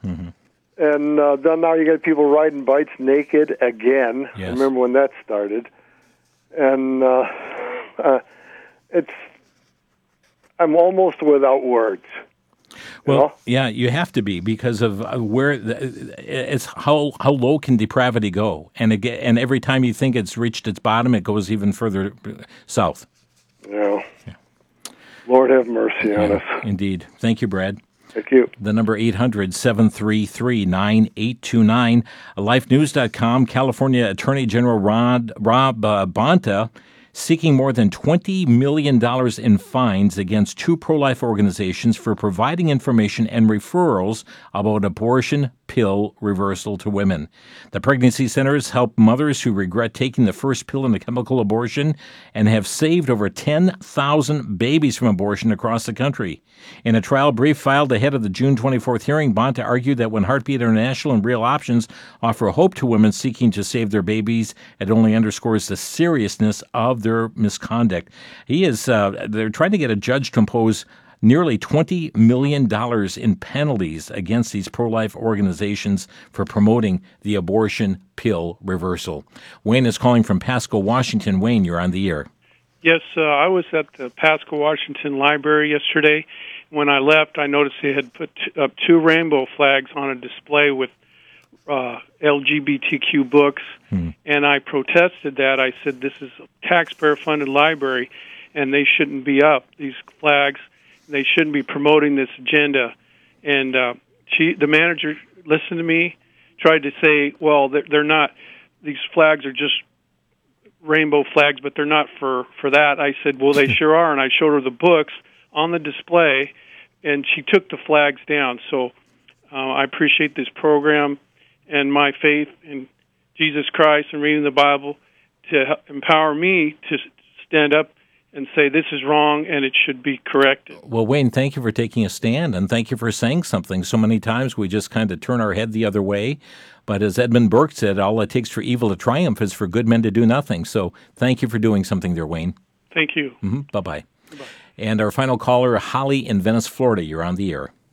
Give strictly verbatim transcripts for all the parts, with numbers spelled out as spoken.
Mm-hmm. And uh, then now you got people riding bikes naked again. Yes. I remember when that started. And uh, uh, it's, I'm almost without words. Well, know? yeah, you have to be because of uh, where the, it's how how low can depravity go, and again, and every time you think it's reached its bottom, it goes even further south. Yeah. Yeah. Lord have mercy on Yeah, us. indeed. Thank you, Brad. Thank you. The number eight hundred, seven three three, nine eight two nine. life news dot com, California Attorney General Rod, Rob uh, Bonta seeking more than twenty million dollars in fines against two pro-life organizations for providing information and referrals about abortion pill reversal to women. The pregnancy centers help mothers who regret taking the first pill in a chemical abortion and have saved over ten thousand babies from abortion across the country. In a trial brief filed ahead of the June twenty-fourth hearing, Bonta argued that when Heartbeat International and Real Options offer hope to women seeking to save their babies, it only underscores the seriousness of their misconduct. He is, uh, they're trying to get a judge to impose nearly twenty million dollars in penalties against these pro-life organizations for promoting the abortion pill reversal. Wayne is calling from Pasco, Washington. Wayne, you're on the air. Yes, uh, I was at the Pasco, Washington Library yesterday. When I left, I noticed they had put up two rainbow flags on a display with uh, L G B T Q books, hmm. and I protested that. I said, this is a taxpayer-funded library, and they shouldn't be up, these flags. They shouldn't be promoting this agenda. And uh, she, the manager listened to me, tried to say, well, they're, they're not, these flags are just rainbow flags, but they're not for, for that. I said, well, they sure are, and I showed her the books on the display, and she took the flags down. So uh, I appreciate this program and my faith in Jesus Christ and reading the Bible to help empower me to stand up and say this is wrong and it should be corrected. Well, Wayne, thank you for taking a stand, and thank you for saying something. So many times we just kind of turn our head the other way. But as Edmund Burke said, all it takes for evil to triumph is for good men to do nothing. So thank you for doing something there, Wayne. Thank you. Mm-hmm. Bye-bye. Bye-bye. And our final caller, Holly in Venice, Florida. You're on the air.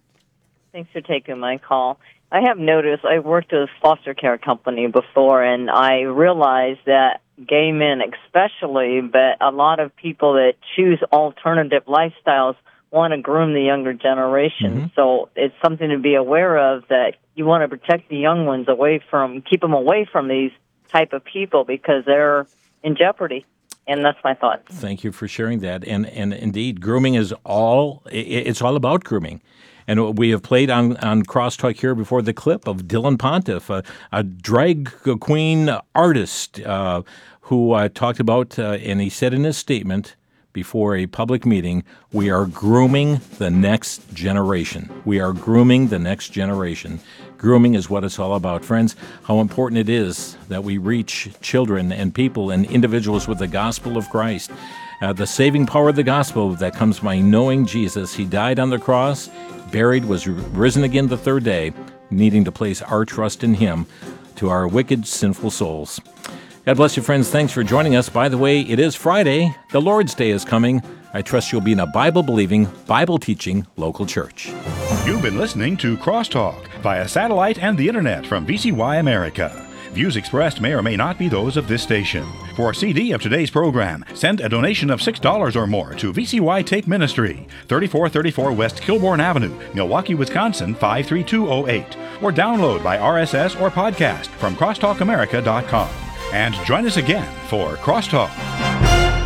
Thanks for taking my call. I have noticed, I worked at a foster care company before, and I realized that gay men especially, but a lot of people that choose alternative lifestyles want to groom the younger generation. Mm-hmm. So it's something to be aware of, that you want to protect the young ones away from, keep them away from these type of people because they're in jeopardy. And that's my thought. Thank you for sharing that. And and indeed, grooming is all, it's all about grooming. And we have played on, on Crosstalk here before the clip of Dylan Pontiff, a, a drag queen artist uh, who uh, talked about, uh, and he said in his statement before a public meeting, we are grooming the next generation. We are grooming the next generation. Grooming is what it's all about. Friends, how important it is that we reach children and people and individuals with the gospel of Christ. Uh, the saving power of the gospel that comes by knowing Jesus. He died on the cross, buried, was risen again the third day, needing to place our trust in him to our wicked, sinful souls. God bless you, friends. Thanks for joining us. By the way, it is Friday. The Lord's Day is coming. I trust you'll be in a Bible-believing, Bible-teaching local church. You've been listening to Crosstalk via satellite and the internet from V C Y America. Views expressed may or may not be those of this station. For a C D of today's program, send a donation of six dollars or more to V C Y Take Ministry, thirty-four thirty-four West Kilbourne Avenue, Milwaukee, Wisconsin, five three two oh eight, or download by R S S or podcast from crosstalk america dot com. And join us again for Crosstalk.